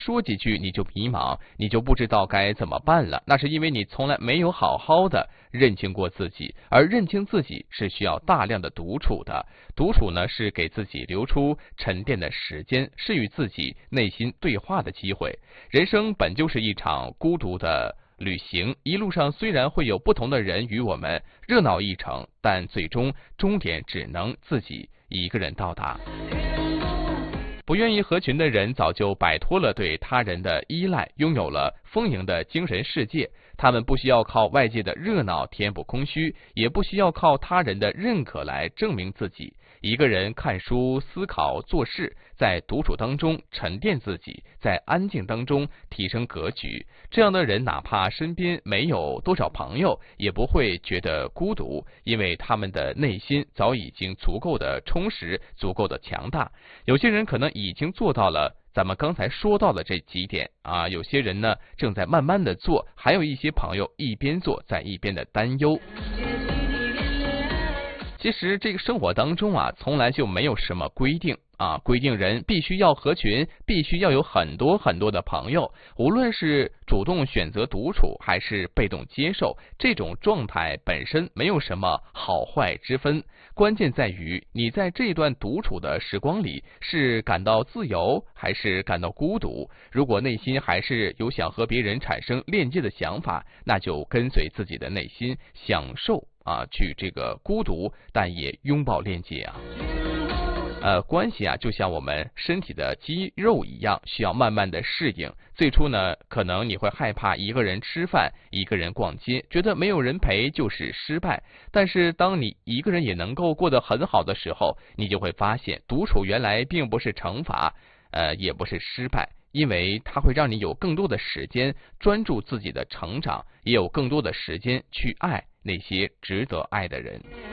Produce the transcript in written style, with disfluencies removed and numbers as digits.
说几句你就迷茫，你就不知道该怎么办了，那是因为你从来没有好好的认清过自己，而认清自己是需要大量的独处的。独处呢，是给自己留出沉淀的时间，是与自己内心对话的机会。人生本就是一场孤独的旅行，一路上虽然会有不同的人与我们热闹一程，但最终终点只能自己一个人到达。不愿意合群的人早就摆脱了对他人的依赖，拥有了丰盈的精神世界。他们不需要靠外界的热闹填补空虚，也不需要靠他人的认可来证明自己。一个人看书、思考、做事，在独处当中沉淀自己，在安静当中提升格局。这样的人哪怕身边没有多少朋友，也不会觉得孤独，因为他们的内心早已经足够的充实，足够的强大。有些人可能已经做到了咱们刚才说到的这几点啊，有些人呢正在慢慢的做，还有一些朋友一边做在一边的担忧。其实这个生活当中啊，从来就没有什么规定啊，规定人必须要合群，必须要有很多很多的朋友。无论是主动选择独处，还是被动接受，这种状态本身没有什么好坏之分。关键在于你在这段独处的时光里，是感到自由，还是感到孤独。如果内心还是有想和别人产生链接的想法，那就跟随自己的内心，享受去这个孤独，但也拥抱链接啊。关系啊，就像我们身体的肌肉一样，需要慢慢的适应。最初呢，可能你会害怕一个人吃饭，一个人逛街，觉得没有人陪就是失败。但是当你一个人也能够过得很好的时候，你就会发现，独处原来并不是惩罚，也不是失败。因为它会让你有更多的时间专注自己的成长，也有更多的时间去爱那些值得爱的人。